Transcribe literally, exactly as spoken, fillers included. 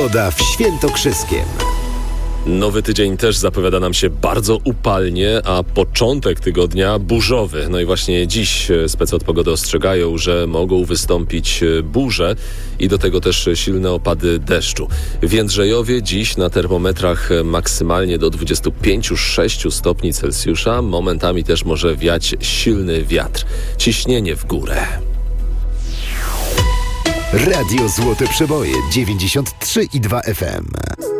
Pogoda w Świętokrzyskiem. Nowy tydzień też zapowiada nam się bardzo upalnie, a początek tygodnia burzowy. No i właśnie dziś specy od pogody ostrzegają, że mogą wystąpić burze i do tego też silne opady deszczu. W Jędrzejowie dziś na termometrach maksymalnie do dwudziestu pięciu sześciu stopni Celsjusza. Momentami też może wiać silny wiatr. Ciśnienie w górę. Radio Złote Przeboje dziewięćdziesiąt trzy i dwa F M.